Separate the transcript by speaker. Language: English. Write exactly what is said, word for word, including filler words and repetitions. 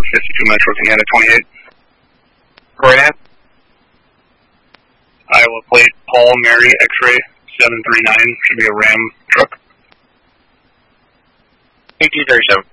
Speaker 1: fifty-two Metro, Canada twenty-eight.
Speaker 2: Grant.
Speaker 1: Iowa plate, Paul Mary X-ray seven three nine, should be a Ram truck.
Speaker 2: eighteen thirty-seven.